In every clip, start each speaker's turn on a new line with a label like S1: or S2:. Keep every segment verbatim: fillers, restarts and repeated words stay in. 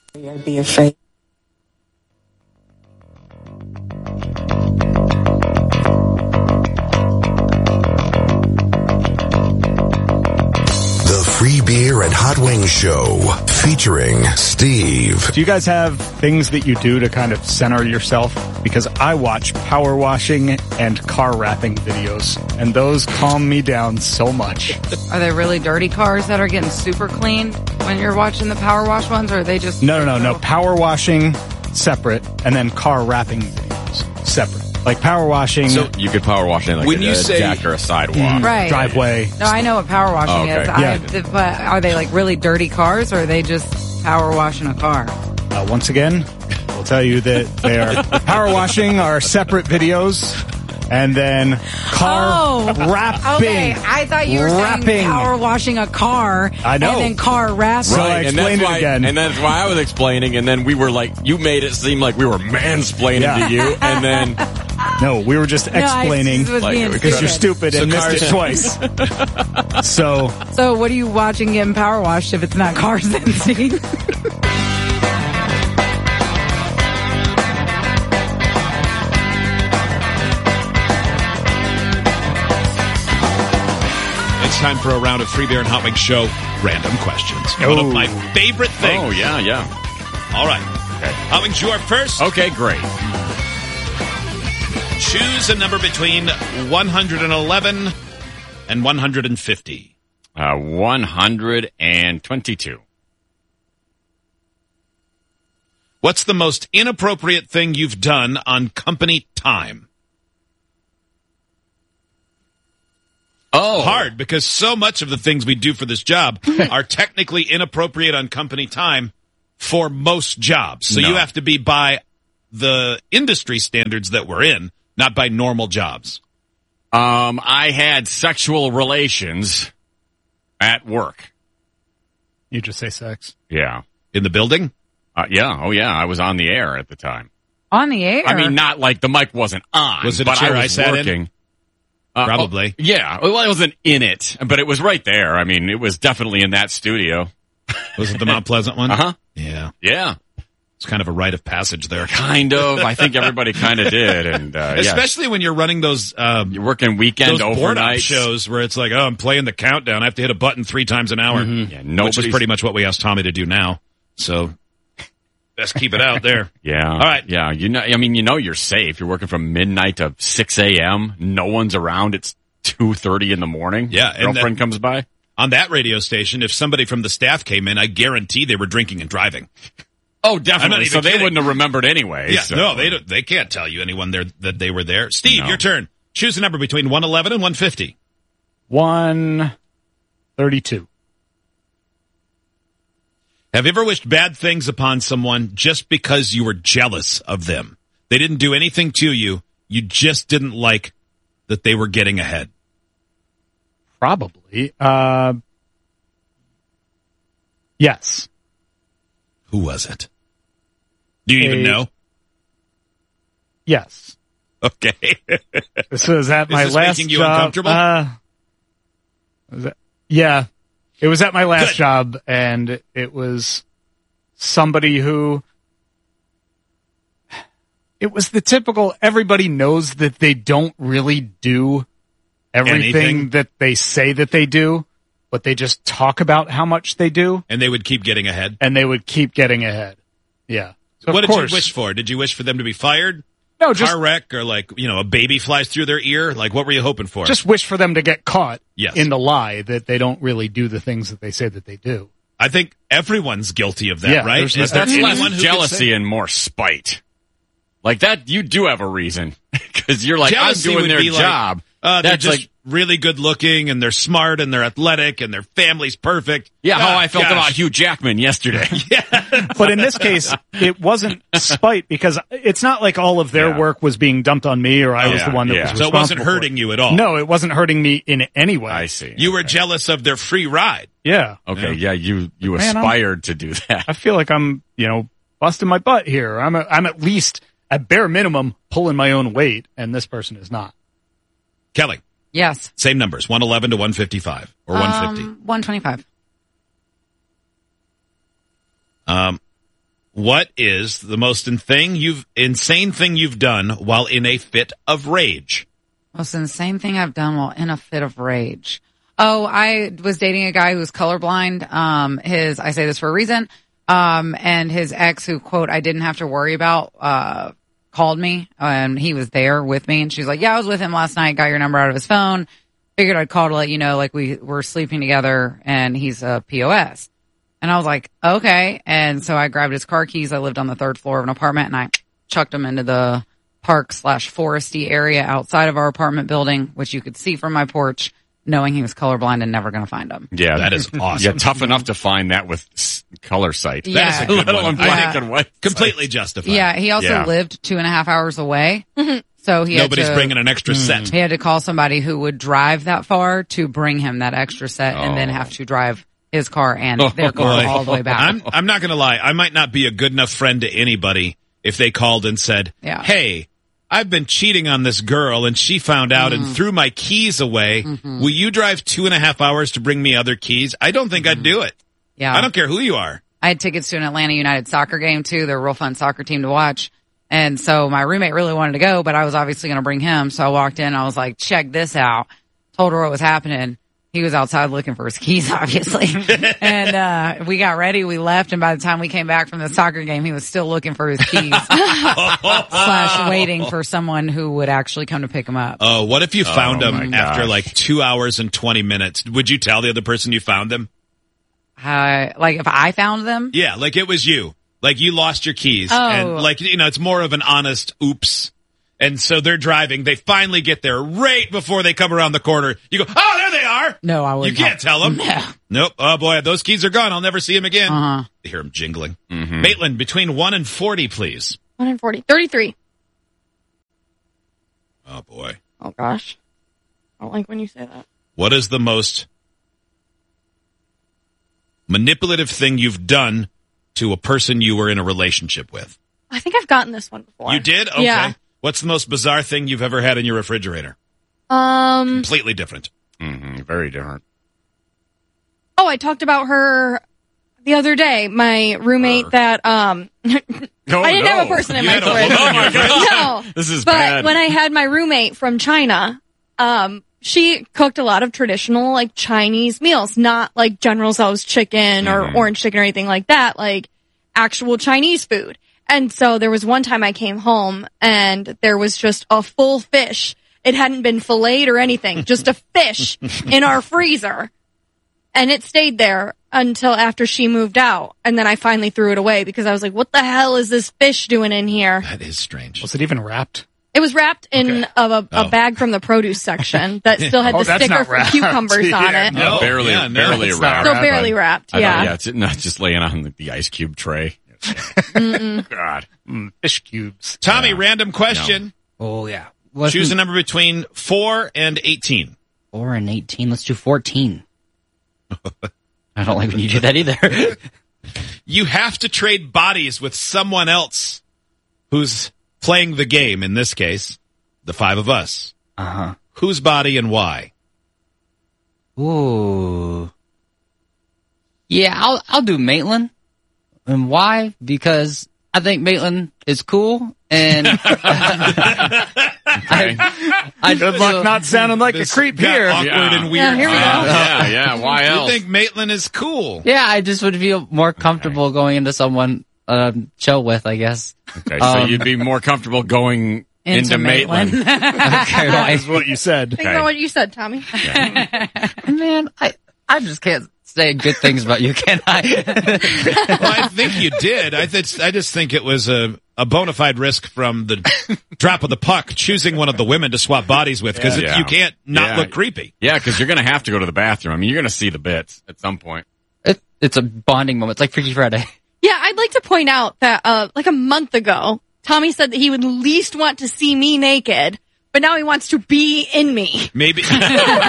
S1: I'd be afraid.
S2: Free Beer and Hot Wings Show featuring Steve.
S3: Do you guys have things that you do to kind of center yourself? Because I watch power washing and car wrapping videos, and those calm me down so much.
S4: Are they really dirty cars that are getting super clean when you're watching the power wash ones, or are they just...
S3: No, no, no, no. Power washing, separate, and then car wrapping videos, separate. Like power washing.
S5: So you could power wash in like
S6: when
S5: a,
S6: you
S5: a
S6: say,
S5: deck or a sidewalk.
S4: Right.
S3: Driveway.
S4: No, I know what power washing
S5: oh, okay.
S4: is.
S3: Yeah.
S4: I, but are they like really dirty cars, or are they just power washing a car?
S3: Uh, once again, we'll tell you that they are power washing are separate videos, and then car
S4: oh,
S3: wrapping.
S4: Okay, I thought you were
S3: wrapping.
S4: saying power washing a car.
S3: I know.
S4: And then car wrapping.
S3: So I
S5: and
S3: explained
S5: that's
S3: it
S5: why,
S3: again.
S5: And that's why I was explaining, and then we were like, you made it seem like we were mansplaining
S3: Yeah.
S5: to you, and then...
S3: No, we were just explaining
S4: no, I was
S5: like,
S4: being
S3: because you're stupid
S6: So
S3: and missed
S6: cars-
S3: it twice. So,
S4: So what are you watching getting power washed if it's not cars then, Steve?
S6: it's time for a round of Free Beer and Hot Wings Show random questions. One of my favorite things.
S5: Oh, yeah, yeah.
S6: All right.
S5: Okay.
S6: Hot Wings, you are first.
S5: Okay, great.
S6: Choose a number between one hundred eleven and one hundred fifty.
S5: Uh, one hundred twenty-two.
S6: What's the most inappropriate thing you've done on company time?
S5: Oh.
S6: Hard, because so much of the things we do for this job are technically inappropriate on company time for most jobs. So
S5: No.
S6: you have to be by the industry standards that we're in, not by normal jobs.
S5: Um, I had sexual relations at work.
S3: you just say sex.
S5: Yeah.
S6: In the building?
S5: Uh, yeah. Oh, yeah. I was on the air at the time.
S4: On the air?
S5: I mean, not like the mic wasn't on.
S6: Was it a
S5: but
S6: chair
S5: I
S6: I
S5: was
S6: sat in?
S5: working. Uh,
S6: Probably.
S5: oh, yeah. Well, I wasn't in it, but it was right there. I mean, it was definitely in that studio.
S6: Was it the Mount Pleasant one?
S5: Uh-huh.
S6: Yeah.
S5: Yeah.
S6: It's kind of a rite of passage there.
S5: Kind of. I think everybody kind of did. And uh, yeah.
S6: Especially when you're running those um,
S5: You're working weekend
S6: those board up
S5: overnight
S6: shows where it's like, oh, I'm playing the countdown. I have to hit a button three times an hour,
S5: Mm-hmm. Yeah,
S6: which is
S5: nobody's-
S6: pretty much what we asked Tommy to do now. So best keep it out there.
S5: Yeah.
S6: All right.
S5: Yeah. You know, I mean, you know, you're safe. You're working from midnight to six a.m. No one's around. It's two thirty in the morning.
S6: Yeah, and
S5: Girlfriend
S6: that-
S5: comes by.
S6: On that radio station, if somebody from the staff came in, I guarantee they were drinking and driving.
S5: Oh,
S6: I'm not
S5: definitely.
S6: even
S5: So they
S6: kidding.
S5: wouldn't have remembered anyway.
S6: Yeah,
S5: so.
S6: no, they don't, they can't tell you anyone there that they were there. Steve,
S5: No.
S6: your turn. Choose a number between one eleven and one fifty.
S3: one thirty-two.
S6: Have you ever wished bad things upon someone just because you were jealous of them? They didn't do anything to you. You just didn't like that they were getting ahead.
S3: Probably. Uh, yes.
S6: Who was it? Do you even
S3: A-
S6: know?
S3: Yes.
S6: Okay.
S3: This was at
S6: Is
S3: my
S6: this
S3: last
S6: making you
S3: job.
S6: uncomfortable?
S3: Uh, was it- yeah. It was at my last
S6: Good.
S3: job, and it was somebody who... It was the typical, everybody knows that they don't really do everything
S6: Anything?
S3: that they say that they do, but they just talk about how much they do,
S6: And they would keep getting ahead.
S3: and they would keep getting ahead. Yeah. So
S6: What
S3: of
S6: did
S3: course,
S6: you wish for? Did you wish for them to be fired?
S3: No, just
S6: Car wreck, or like, you know, a baby flies through their ear? Like, what were you hoping for?
S3: just wish for them to get caught
S6: Yes.
S3: in the lie that they don't really do the things that they say that they do.
S6: I think everyone's guilty of that,
S3: Yeah,
S6: right?
S3: there's-
S6: Is there
S3: that's
S6: anyone
S5: Less
S6: who could
S5: jealousy
S6: say-
S5: and more spite. Like that, you do have a reason. Because you're like,
S6: Jealousy
S5: I'm doing
S6: would
S5: their
S6: be like,
S5: job.
S6: Uh, they're
S5: That's
S6: just
S5: like,
S6: really good looking, and they're smart, and they're athletic, and their family's perfect.
S5: yeah, how
S6: Ah,
S5: I felt
S6: gosh.
S5: about Hugh Jackman yesterday.
S3: But in this case, it wasn't spite because it's not like all of their
S5: Yeah.
S3: work was being dumped on me or I was
S5: Yeah,
S3: the one that
S5: yeah.
S3: was
S6: So
S3: responsible
S6: it wasn't
S3: for
S6: hurting you at all.
S3: No, it wasn't hurting me in any way.
S5: I see.
S6: You were jealous of their free ride.
S3: Yeah.
S5: Okay, yeah, you, you
S3: Man, I'm-
S5: aspired to do that.
S3: I feel like I'm, you know, busting my butt here. I'm a, I'm at least, at bare minimum, pulling my own weight, and this person is not.
S6: Kelly,
S4: Yes.
S6: same numbers, one eleven to one fifty-five, or one fifty.
S4: Um, one twenty-five.
S6: Um, What is the most in thing you've, insane thing you've done while in a fit of rage?
S4: Most insane thing I've done while in a fit of rage. Oh, I was dating a guy who was colorblind. Um, his, I say this for a reason. Um, and his ex, who, quote, I didn't have to worry about, uh, called me, and he was there with me, and she's like, yeah, I was with him last night, got your number out of his phone, figured I'd call to let you know, like, we were sleeping together, and he's a P O S. And I was like, okay. And so I grabbed his car keys. I lived on the third floor of an apartment, and I chucked them into the park slash foresty area outside of our apartment building, which you could see from my porch, knowing he was colorblind and never going to find him.
S5: Yeah,
S6: that is awesome.
S5: Yeah, tough enough to find that with s- color sight.
S4: Yeah.
S6: That is a good
S5: Let
S6: one.
S5: alone
S6: I
S5: black and white.
S6: Completely justified.
S4: Yeah, he also
S5: Yeah.
S4: lived two and a half hours away. So he
S6: Nobody's
S4: had to,
S6: bringing an extra set.
S4: He had to call somebody who would drive that far to bring him that extra set, and then have to drive his car and their car
S6: Boy.
S4: all the way back.
S6: I'm, I'm not going to lie. I might not be a good enough friend to anybody if they called and said,
S4: Yeah.
S6: hey, I've been cheating on this girl and she found out
S4: Mm-hmm.
S6: and threw my keys away. Mm-hmm. Will you drive two and a half hours to bring me other keys? I don't think
S4: Mm-hmm.
S6: I'd do it.
S4: Yeah.
S6: I don't care who you are.
S4: I had tickets to an Atlanta United soccer game too. They're a real fun soccer team to watch. And so my roommate really wanted to go, but I was obviously going to bring him. So I walked in. I was like, check this out. Told her what was happening. He was outside looking for his keys, obviously. and, uh, we got ready. We left. And by the time we came back from the soccer game, he was still looking for his keys slash waiting for someone who would actually come to pick him up.
S6: Oh, what if you found
S5: Oh,
S6: him
S5: my
S6: after
S5: gosh.
S6: like two hours and twenty minutes? Would you tell the other person you found them?
S4: Uh, like if I found them,
S6: Yeah, like it was you. Like you lost your keys.
S4: Oh.
S6: And like, you know, it's more of an honest oops. And so they're driving. They finally get there right before they come around the corner. You go, oh, there they are.
S4: no, I
S6: You
S4: wouldn't.
S6: can't tell them.
S4: No.
S6: Nope. Oh boy, those keys are gone. I'll never see them again.
S4: Uh-huh.
S6: You hear them jingling.
S5: Mm-hmm.
S6: Maitland, between one and forty, please.
S1: one hundred forty. thirty-three.
S6: Oh boy.
S1: Oh, gosh. I don't like when you say that.
S6: What is the most manipulative thing you've done to a person you were in a relationship with?
S1: I think I've gotten this one before.
S6: You did? Okay.
S1: Yeah.
S6: What's the most bizarre thing you've ever had in your refrigerator?
S1: Um.
S6: Completely different.
S5: Mm-hmm. Very different.
S1: Oh, I talked about her the other day. My roommate
S5: Her.
S1: that, um,
S5: Oh,
S1: I didn't
S5: no.
S1: have a person in
S6: You
S1: my
S6: had a
S1: fridge.
S6: woman in your fridge?
S1: No.
S5: This is
S1: but
S5: bad.
S1: when I had my roommate from China, um, she cooked a lot of traditional, like, Chinese meals, not like General Tso's chicken or
S5: Mhm.
S1: orange chicken or anything like that, like actual Chinese food. And so there was one time I came home and there was just a full fish. It hadn't been filleted or anything, just a fish in our freezer. And it stayed there until after she moved out. And then I finally threw it away because I was like, what the hell is this fish doing in here?
S6: That is strange.
S3: Was it even wrapped?
S1: It was wrapped in
S3: Okay.
S1: a, a, a
S6: Oh.
S1: bag from the produce section that still had
S3: Oh,
S1: the
S3: that's
S1: sticker
S3: not
S1: for
S3: wrapped.
S1: cucumbers on
S3: Yeah,
S1: it.
S3: no.
S6: Oh,
S5: barely,
S6: yeah, no,
S5: barely
S3: it's not
S5: wrapped.
S1: So
S3: wrapped.
S1: barely wrapped,
S5: I don't-
S1: yeah.
S5: yeah, it's not just laying on the, the ice cube tray. God.
S3: Mm, fish cubes.
S6: Tommy, random question.
S7: Oh, yeah. Let's
S6: Choose
S7: do
S6: a number between four and eighteen.
S7: four and eighteen. Let's do fourteen. I don't like when you do that either.
S6: You have to trade bodies with someone else who's playing the game, in this case, the five of us.
S7: Uh-huh.
S6: Whose body and why?
S7: Ooh. Yeah, I'll I'll do Maitland. And why? Because I think Maitland is cool, and I, I
S3: Good luck not sounding like a
S6: This
S3: creep
S6: got
S3: here.
S6: awkward
S5: Yeah.
S6: and weird.
S1: Yeah, here we go.
S5: Yeah, yeah. Why
S6: You
S5: else?
S6: think Maitland is cool?
S7: Yeah, I just would feel more comfortable going into someone um, chill with, I guess.
S5: Okay, so
S7: Um,
S5: you'd be more comfortable going into,
S4: Into
S5: Maitland.
S4: Maitland.
S7: Okay,
S3: That's what you said.
S1: Think about what you said, Tommy.
S7: man, I I just can't say good things about you, can I?
S6: Well, I think you did. I, th- I just think it was a, a bona fide risk from the drop of the puck, choosing one of the women to swap bodies with, because
S5: Yeah.
S6: you can't not
S5: Yeah.
S6: look creepy.
S5: Yeah, because you're going to have to go to the bathroom. I mean, you're going to see the bits at some point.
S7: it, it's a bonding moment. It's like Freaky Friday.
S1: Yeah, I'd like to point out that, uh, like a month ago, Tommy said that he would least want to see me naked, but now he wants to be in me.
S6: Maybe, maybe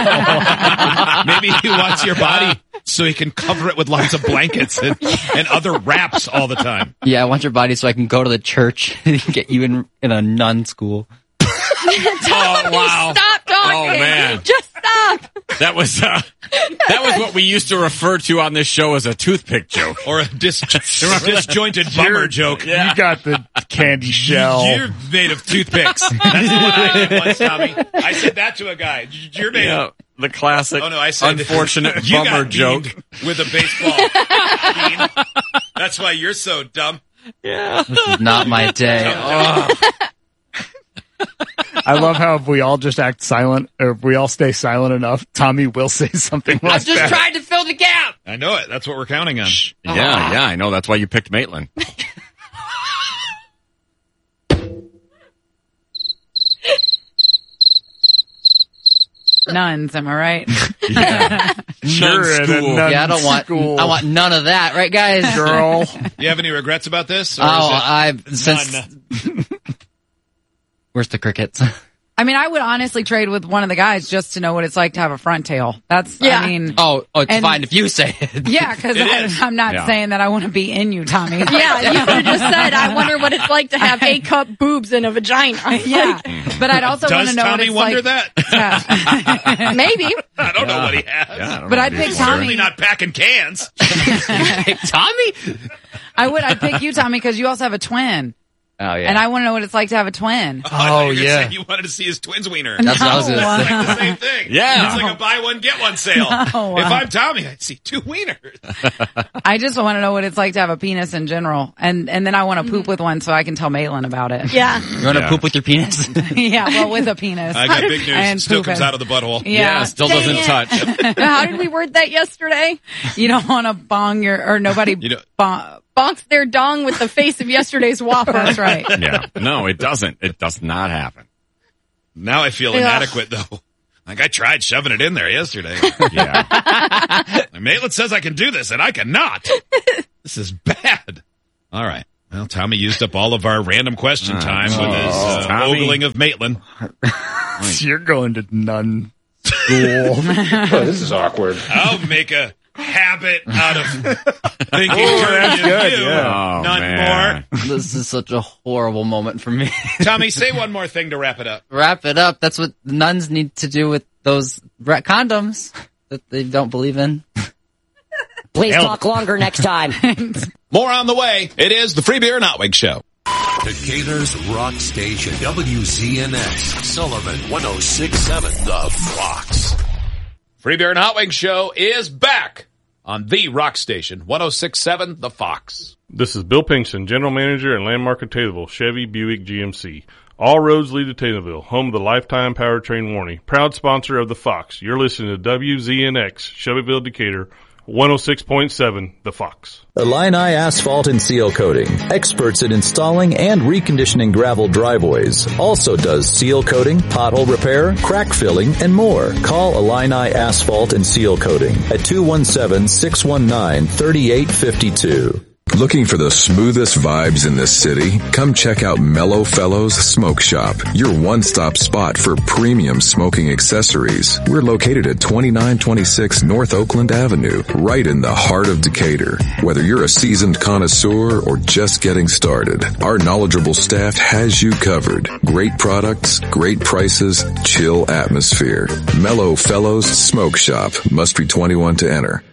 S6: he wants your body so he can cover it with lots of blankets and, and other wraps all the time.
S7: Yeah, I want your body so I can go to the church and get you in in a nun school.
S5: Oh, wow.
S1: Stop talking.
S5: Oh, man.
S1: Just stop.
S5: That was uh, that was what we used to refer to on this show as a toothpick joke.
S6: Or a dis- disjointed bummer joke.
S3: You got the candy shell.
S6: You're made of toothpicks. That's the one I did once, Tommy. I said that to a guy. You're made
S5: Yeah,
S6: of...
S5: the classic
S6: Oh, no, I said
S5: unfortunate
S6: you
S5: bummer
S6: got
S5: joke.
S6: beamed with a baseball. Bean. That's why you're so dumb.
S5: Yeah.
S7: This is not my day. Oh.
S3: I love how if we all just act silent, or if we all stay silent enough, Tommy will say something like
S7: I just
S3: that.
S7: tried to fill the gap.
S6: I know it. That's what we're counting on.
S5: Yeah, yeah, I know. That's why you picked Maitland.
S4: Nuns, am I right?
S5: Yeah.
S3: Sure,
S5: Nun
S3: at a
S5: school.
S3: nun
S7: Yeah, I don't want.
S3: school.
S7: I want none of that, right, guys?
S3: Girl.
S6: You have any regrets about this? Or
S7: Oh,
S6: is it
S7: I since.
S6: none?
S7: Where's the crickets?
S4: I mean, I would honestly trade with one of the guys just to know what it's like to have a front tail. That's,
S1: Yeah.
S4: I mean,
S7: Oh, oh, it's
S4: And-
S7: fine if you say it.
S4: yeah, because I'm not
S5: Yeah.
S4: saying that I want to be in you, Tommy.
S1: Yeah, you could have just said, I wonder what it's like to have A-cup boobs in a vagina.
S4: yeah. But I'd also want
S6: Does
S4: to know what
S6: Tommy
S4: it's
S6: wonder
S4: like.
S6: that?
S4: Yeah.
S1: Maybe.
S6: I don't know what he has.
S5: Yeah, I don't
S4: But
S5: know,
S4: I'd
S5: dude.
S4: pick
S6: He's
S4: Tommy.
S6: certainly not packing cans.
S7: Hey, Tommy.
S4: I would. I'd pick you, Tommy, because you also have a twin,
S7: Oh yeah.
S4: and I want to know what it's like to have a twin.
S6: I thought you were gonna
S3: yeah.
S6: say you wanted to see his twins wiener.
S7: That's what I was gonna
S4: No.
S7: say.
S6: Like the same thing.
S5: Yeah.
S6: It's like a buy one, get one sale.
S4: No.
S6: If I'm Tommy, I'd see two wieners.
S4: I just want to know what it's like to have a penis in general, and and then I want to poop with one so I can tell Maitland about it.
S1: Yeah.
S7: You want to
S5: Yeah.
S7: poop with your penis?
S4: yeah, well, with a penis.
S6: I got big news.
S4: And
S6: It still
S4: poop
S6: comes
S4: it.
S6: out of the butthole.
S4: Yeah,
S5: Yeah, still
S1: Dang
S5: doesn't
S1: it.
S5: touch.
S1: How did we word that yesterday?
S4: you don't want to bong your or nobody
S6: You know-
S4: bong.
S1: Bonks their dong with the face of yesterday's Whopper.
S4: That's right.
S5: Yeah. No, it doesn't. It does not happen.
S6: Now I feel
S1: Yeah.
S6: inadequate, though. Like I tried shoving it in there yesterday.
S5: Yeah.
S6: Maitland says I can do this, and I cannot. This is bad. All right. Well, Tommy used up all of our random question time with his uh,
S5: Tommy.
S6: ogling of Maitland.
S3: You're going to nun school.
S8: Oh, this is awkward.
S6: I'll make a habit out of thinking
S3: Oh,
S6: dirty
S3: that's
S6: of
S3: good,
S6: you.
S3: yeah.
S5: Oh,
S6: None
S5: man.
S7: This is such a horrible moment for me.
S6: more. Tommy, say one more thing to wrap it up.
S7: Wrap it up. That's what nuns need to do with those ra- condoms that they don't believe in.
S9: Please talk longer next time.
S6: More on the way. It is the Free Beer and Hot Wing Show.
S2: Decatur's Rock Station, W Z N X, Sullivan, one oh six point seven, The Fox.
S6: Free Beer and Hot Wing Show is back on the Rock Station, one oh six point seven, The Fox.
S10: This is Bill Pinkston, General Manager and Landmark of Taylorville, Chevy Buick G M C. All roads lead to Taylorville, home of the lifetime powertrain warranty. Proud sponsor of The Fox. You're listening to W Z N X, Shelbyville, Decatur, one oh six point seven, The Fox.
S11: Illini Asphalt and Seal Coating. Experts in installing and reconditioning gravel driveways. Also does seal coating, pothole repair, crack filling, and more. Call Illini Asphalt and Seal Coating at two one seven, six one nine, three eight five two.
S2: Looking for the smoothest vibes in the city? Come check out Mellow Fellows Smoke Shop, your one-stop spot for premium smoking accessories. We're located at twenty-nine twenty-six North Oakland Avenue, right in the heart of Decatur. Whether you're a seasoned connoisseur or just getting started, our knowledgeable staff has you covered. Great products, great prices, chill atmosphere. Mellow Fellows Smoke Shop. Must be twenty-one to enter.